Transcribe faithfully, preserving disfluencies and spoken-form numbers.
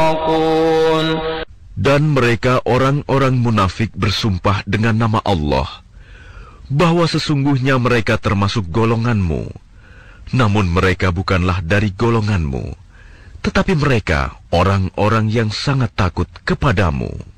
يتقون. Dan mereka orang-orang munafik bersumpah dengan nama Allah, bahwa sesungguhnya mereka termasuk golonganmu. Namun mereka bukanlah dari golonganmu, tetapi mereka orang-orang yang sangat takut kepadamu.